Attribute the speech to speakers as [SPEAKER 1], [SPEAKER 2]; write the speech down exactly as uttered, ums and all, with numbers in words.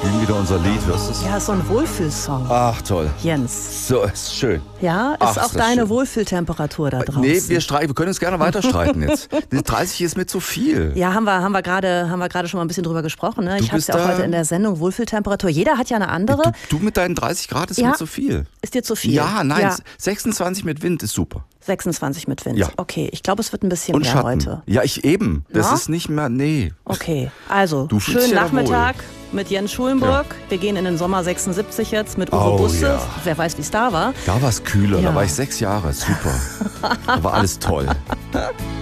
[SPEAKER 1] spielen wieder unser Lied, hörst du es?
[SPEAKER 2] Ja, ist so ein Wohlfühlsong.
[SPEAKER 1] Ach, toll.
[SPEAKER 2] Jens.
[SPEAKER 1] So, ist schön.
[SPEAKER 2] Ja, ist
[SPEAKER 1] Ach,
[SPEAKER 2] auch
[SPEAKER 1] ist das
[SPEAKER 2] deine
[SPEAKER 1] schön.
[SPEAKER 2] Wohlfühltemperatur da draußen.
[SPEAKER 1] Nee, wir, streiten, wir können uns gerne weiter streiten jetzt. Die dreißig ist mir zu viel.
[SPEAKER 2] Ja, haben wir, haben wir gerade, haben wir gerade schon mal ein bisschen drüber gesprochen. Ne?
[SPEAKER 1] Du
[SPEAKER 2] Ich hatte es
[SPEAKER 1] bist
[SPEAKER 2] ja auch
[SPEAKER 1] da-
[SPEAKER 2] heute in der Sendung, Wohlfühltemperatur. Jeder hat ja eine andere.
[SPEAKER 1] Du, du mit deinen dreißig Grad ist
[SPEAKER 2] Ja.
[SPEAKER 1] mir zu viel.
[SPEAKER 2] Ist dir zu viel?
[SPEAKER 1] Ja, nein,
[SPEAKER 2] Ja.
[SPEAKER 1] sechsundzwanzig mit Wind ist super.
[SPEAKER 2] sechsundzwanzig mit Wind.
[SPEAKER 1] Ja.
[SPEAKER 2] Okay, ich glaube, es wird ein bisschen
[SPEAKER 1] Und
[SPEAKER 2] mehr
[SPEAKER 1] Schatten.
[SPEAKER 2] heute.
[SPEAKER 1] Ja, ich eben. Das
[SPEAKER 2] Ja?
[SPEAKER 1] ist nicht mehr, nee.
[SPEAKER 2] Okay, also
[SPEAKER 1] Du fühlst
[SPEAKER 2] schönen
[SPEAKER 1] dich ja
[SPEAKER 2] Nachmittag mit Jens Schulenburg. Wir gehen in den Sommer sechsundsiebzig jetzt mit Uwe
[SPEAKER 1] Oh,
[SPEAKER 2] Busse.
[SPEAKER 1] ja.
[SPEAKER 2] Wer weiß, wie es da war.
[SPEAKER 1] Da war es kühler,
[SPEAKER 2] Ja.
[SPEAKER 1] da war ich sechs Jahre, super. Da war alles toll.